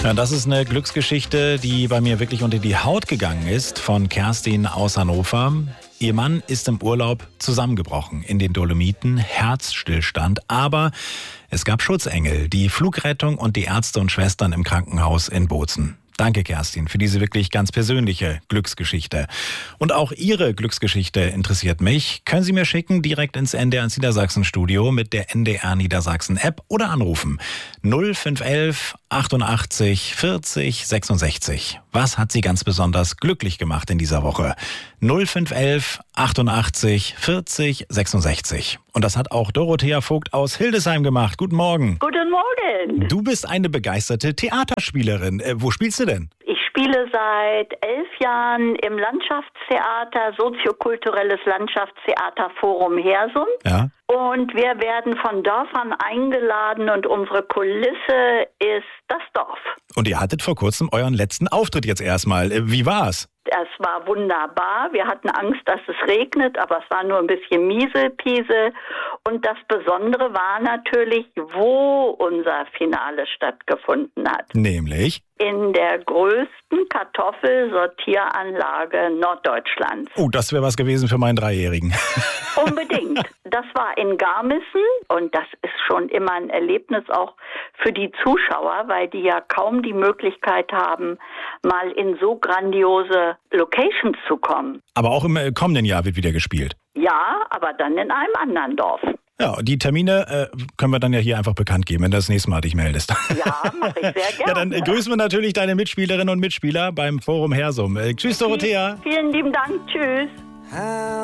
Ja, das ist eine Glücksgeschichte, die bei mir wirklich unter die Haut gegangen ist, von Kerstin aus Hannover. Ihr Mann ist im Urlaub zusammengebrochen in den Dolomiten, Herzstillstand, aber es gab Schutzengel, die Flugrettung und die Ärzte und Schwestern im Krankenhaus in Bozen. Danke, Kerstin, für diese wirklich ganz persönliche Glücksgeschichte. Und auch Ihre Glücksgeschichte interessiert mich. Können Sie mir schicken, direkt ins NDR ins Niedersachsen-Studio mit der NDR Niedersachsen-App oder anrufen. 0511 88 40 66. Was hat Sie ganz besonders glücklich gemacht in dieser Woche? 0511 88 40 66. Und das hat auch Dorothea Vogt aus Hildesheim gemacht. Guten Morgen. Guten Morgen. Du bist eine begeisterte Theaterspielerin. Wo spielst du denn? Ich spiele seit 11 Jahren im Landschaftstheater, soziokulturelles Landschaftstheater Forum Hersum. Ja. Und wir werden von Dörfern eingeladen und unsere Kulisse ist das Dorf. Und ihr hattet vor kurzem euren letzten Auftritt jetzt erstmal. Wie war's? Es war wunderbar. Wir hatten Angst, dass es regnet, aber es war nur ein bisschen Mieselpiesel. Und das Besondere war natürlich, wo unser Finale stattgefunden hat. Nämlich? In der größten Kartoffelsortieranlage Norddeutschlands. Oh, das wäre was gewesen für meinen Dreijährigen. Unbedingt. Das war in Garmissen und das ist schon immer ein Erlebnis auch für die Zuschauer, weil die ja kaum die Möglichkeit haben, mal in so grandiose Locations zu kommen. Aber auch im kommenden Jahr wird wieder gespielt. Ja, aber dann in einem anderen Dorf. Ja, die Termine können wir dann ja hier einfach bekannt geben, wenn du das nächste Mal dich meldest. Ja, mache ich sehr gerne. Ja, dann grüßen wir natürlich deine Mitspielerinnen und Mitspieler beim Forum Hersum. Tschüss, Dorothea. Vielen lieben Dank. Tschüss.